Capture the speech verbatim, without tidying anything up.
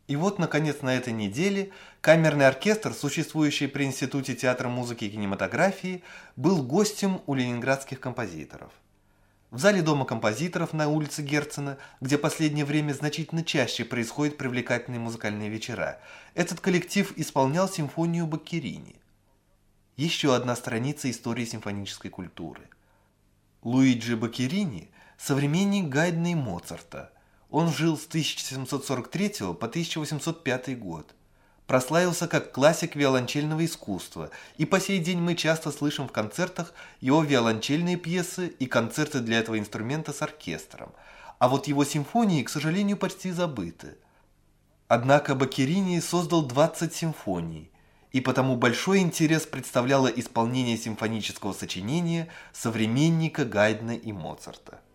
И вот, наконец, на этой неделе камерный оркестр, существующий при Институте театра музыки и кинематографии, был гостем у ленинградских композиторов. В зале Дома композиторов на улице Герцена, где последнее время значительно чаще происходят привлекательные музыкальные вечера, этот коллектив исполнял симфонию Бoccherini. Еще одна страница истории симфонической культуры. Луиджи Бoccherini – современник Гайдна и Моцарта. Он жил с тысяча семьсот сорок третьего по тысяча восемьсот пятый год. Прославился как классик виолончельного искусства, и по сей день мы часто слышим в концертах его виолончельные пьесы и концерты для этого инструмента с оркестром. А вот его симфонии, к сожалению, почти забыты. Однако Бoccherini создал двадцать симфоний, и потому большой интерес представляло исполнение симфонического сочинения современника Гайдна и Моцарта.